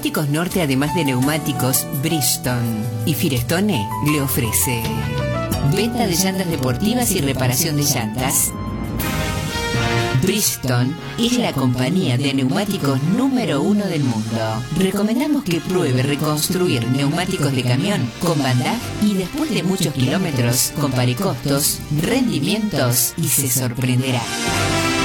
Neumáticos Norte, además de neumáticos, Bridgestone y Firestone le ofrece venta de llantas deportivas y reparación de llantas. Bridgestone es la compañía de neumáticos número 1 del mundo. Recomendamos que pruebe reconstruir neumáticos de camión con Bandaf y después de muchos kilómetros compare costos, rendimientos y se sorprenderá.